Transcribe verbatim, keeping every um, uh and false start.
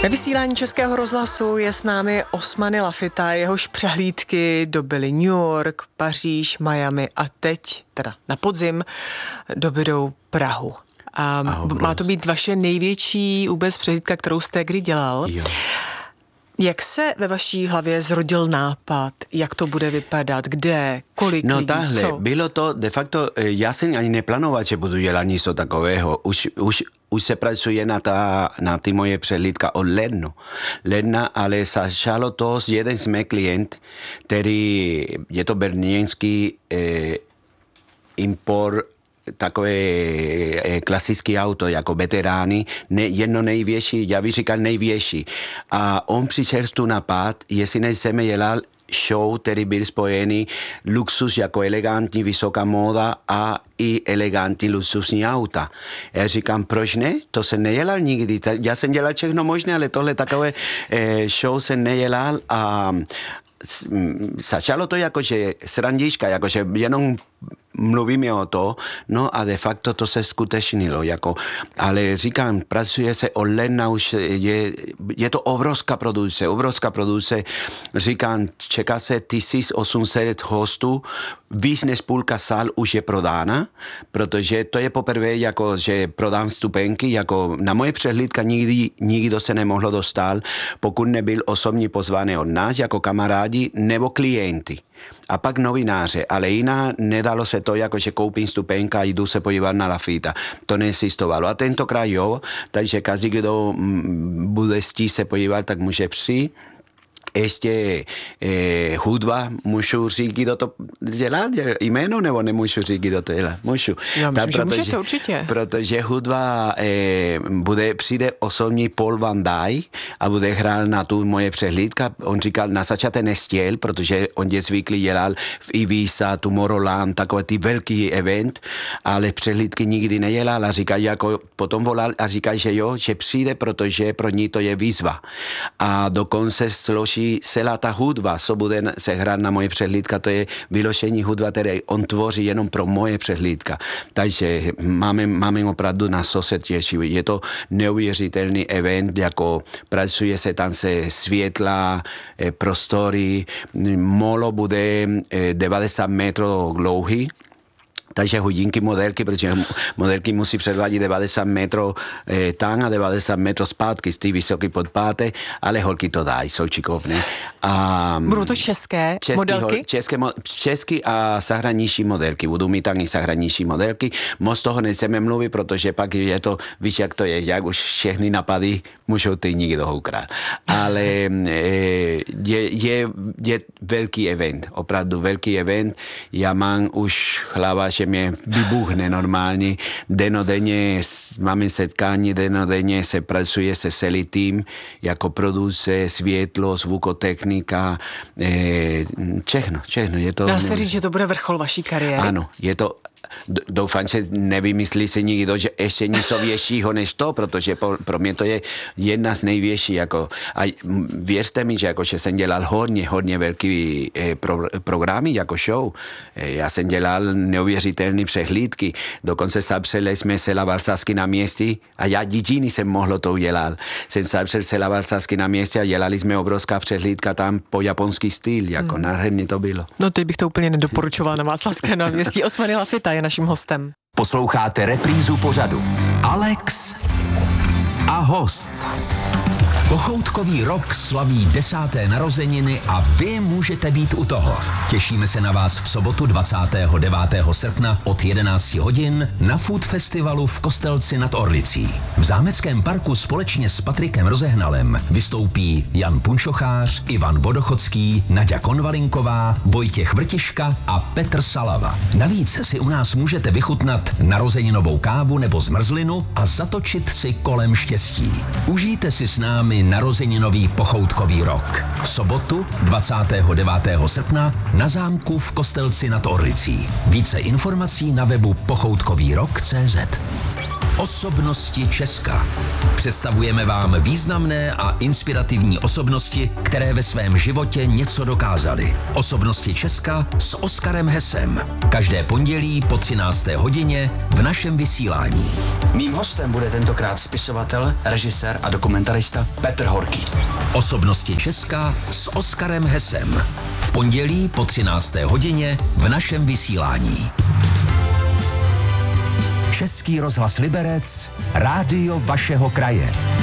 Na vysílání Českého rozhlasu je s námi Osmany Lafita, jehož přehlídky dobyly New York, Paříž, Miami a teď, teda na podzim, dobydou Prahu. A má to být vaše největší vůbec přehlídka, kterou jste kdy dělal. Jo. Jak se ve vaší hlavě zrodil nápad, jak to bude vypadat, kde, kolik no, lidí, tahle, co? bylo to, de facto, já jsem ani neplánoval, že budu dělat něco takového. Už, už, už se pracuje na, ta, na ty moje přehlídka od lednu. Ledna, ale začalo to s jeden z mých klient, který je to berlínský eh, import takové eh, klasické auto, jako veterány, ne, jedno největší, já bych říkal největší. A on přišel tu napad, jestli nechceme dělat show, který byl spojený luxus jako elegantní vysoká móda a i elegantní luxusní auta. Já říkám, proč ne? To se nedělal nikdy. Já jsem dělal všechno možné, ale tohle takové eh, show se nedělal a začalo to jakože srandička, jakože jenom mluvíme o to, no a de facto to se skutečnilo, jako, ale říkám, pracuje se od ledna, už je, je to obrovská produkce, obrovská produkce, říkám, čeká se tisíc osm set hostů, víc než půlka sál už je prodána, protože to je poprvé, jako, že prodám vstupenky, jako na moje přehlídka nikdy nikdo se nemohlo dostat, pokud nebyl osobně pozvaný od nás, jako kamarádi nebo klienty. A pak novináře, ale jiná nedalo se to, jako že koupím stupenka a jdu se podívat na Lafita. To neexistovalo. A tentokrát jo, takže každý, kdo bude chtít se podívat, tak může přijít. Ještě eh, hudba, můžu říct, kdo to dělá, jméno, nebo nemůžu říct, kdo to dělá? Můžu. Já myslím, že můžete, určitě. Protože hudba eh, bude, přijde osobní Paul Van Dyke a bude hrát na tu moje přehlídka. On říkal, na začátek nestěl, protože on je zvyklý dělal v Ibiza, Tomorrowland, takové ty velký event, ale přehlídky nikdy nedělal a říkal, jako potom volal a říkal, že jo, že přijde, protože pro ní to je výzva. A dokonce složí celá ta hudba, co bude se hrát na moje přehlídka, to je vyložení hudba, které on tvoří jenom pro moje přehlídka. Takže máme, máme opravdu na co se těšit. Je to neuvěřitelný event, jako pracuje se tam se světla, prostory, molo bude devadesát metrů dlouhý, takže hodinky modelky, protože modelky musí předvádět devadesát metrů eh, tam a devadesát metrů zpátky z ty vysoký podpáty, ale holky to dají, jsou čikovné. A budou to české český, modelky? České, český a zahraniční modelky. Budou mít tam i zahraniční modelky. Moc toho nechceme mluvit, protože pak je to, víš, jak to je, jak už všechny napady můžou ty nikdo ukrát. Ale eh, je, je, je velký event, opravdu velký event. Já mám už hlava, že mě vybuchne normálně. Denodenně máme setkání, denodenně se pracuje se celý tým, jako produce, světlo, zvukotechnika, eh, všechno, všechno. Je to, dá se říct, že to bude vrchol vaší kariéry? Ano, je to, doufám, že nevymyslí se nikdo, že ještě něco většího než to, protože pro, pro mě to je jedna z největší, jako, a věřte mi, že, jako, že jsem dělal hodně, hodně velký eh, pro, programy jako show. Eh, já jsem dělal neuvěřitelné přehlídky, dokonce zapřeli jsme celá Valsasky náměstí a já jediný jsem mohl to udělat. Jsem zapřel celá Valsasky náměstí a dělali jsme obrovská přehlídka tam po japonský styl, jako hmm. nádherně to bylo. No teď bych to úplně nedoporučovala na Václavské náměstí. Osmany Lafita je naším hostem. Posloucháte reprízu pořadu Alex a host. Pochoutkový rok slaví desáté narozeniny a vy můžete být u toho. Těšíme se na vás v sobotu dvacátého devátého srpna od jedenácti hodin na Food Festivalu v Kostelci nad Orlicí. V Zámeckém parku společně s Patrikem Rozehnalem vystoupí Jan Punčochář, Ivan Vodochodský, Naďa Konvalinková, Vojtěch Vrtiška a Petr Salava. Navíc si u nás můžete vychutnat narozeninovou kávu nebo zmrzlinu a zatočit si kolem štěstí. Užijte si s námi narozeninový pochoutkový rok. V sobotu dvacátého devátého srpna na zámku v Kostelci nad Orlicí. Více informací na webu pochoutkovýrok tečka cé zet. Osobnosti Česka. Představujeme vám významné a inspirativní osobnosti, které ve svém životě něco dokázaly. Osobnosti Česka s Oskarem Hesem. Každé pondělí po třinácté hodině v našem vysílání. Mým hostem bude tentokrát spisovatel, režisér a dokumentarista Petr Horký. Osobnosti Česka s Oskarem Hesem. V pondělí po třinácté hodině v našem vysílání. Český rozhlas Liberec, rádio vašeho kraje.